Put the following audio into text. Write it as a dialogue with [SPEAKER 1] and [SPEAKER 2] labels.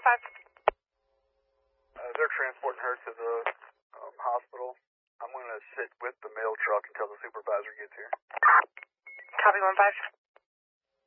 [SPEAKER 1] They're transporting her to the hospital. I'm going to sit with the mail truck until the supervisor gets here.
[SPEAKER 2] Copy 1-5.